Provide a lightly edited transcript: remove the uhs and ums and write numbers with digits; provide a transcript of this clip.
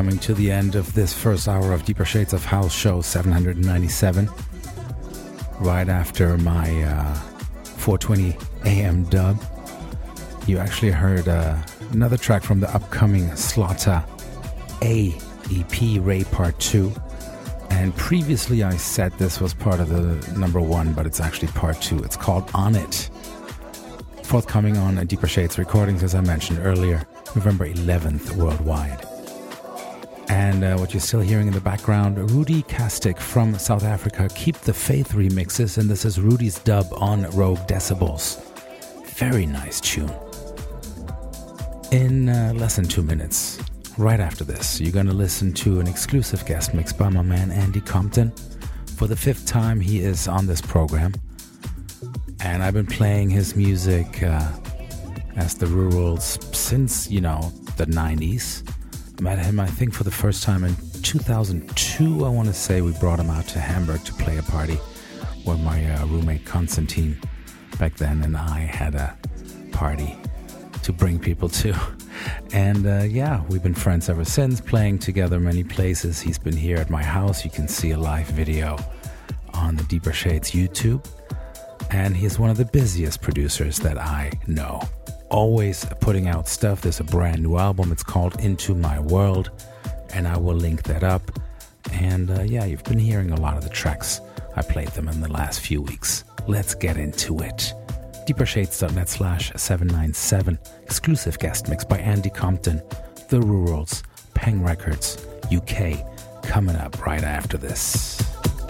coming to the end of this first hour of Deeper Shades of House show 797. Right after my 4:20 a.m. dub, you actually heard another track from the upcoming Slaughter A EP, Ray Part 2. And previously I said this was part of the number one, but it's actually part 2. It's called On It. Forthcoming on Deeper Shades Recordings, as I mentioned earlier, November 11th worldwide. And what you're still hearing in the background, Rudy Kastic from South Africa, Keep the Faith remixes, and this is Rudy's dub on Rogue Decibels. Very nice tune. In less than 2 minutes, right after this, you're going to listen to an exclusive guest mix by my man Andy Compton. For the 5th time he is on this program. And I've been playing his music as the Rurals since, the 90s. Met him, I think, for the first time in 2002, I want to say. We brought him out to Hamburg to play a party where my roommate Konstantin back then and I had a party to bring people to. And we've been friends ever since, playing together many places. He's been here at my house. You can see a live video on the Deeper Shades YouTube. And he's one of the busiest producers that I know. Always putting out stuff. There's a brand new album. It's called Into My World, and I will link that up. And you've been hearing a lot of the tracks. I played them in the last few weeks. Let's get into it. deepershades.net/797. Exclusive guest mix by Andy Compton, The Rurals, Peng Records, UK, coming up right after this.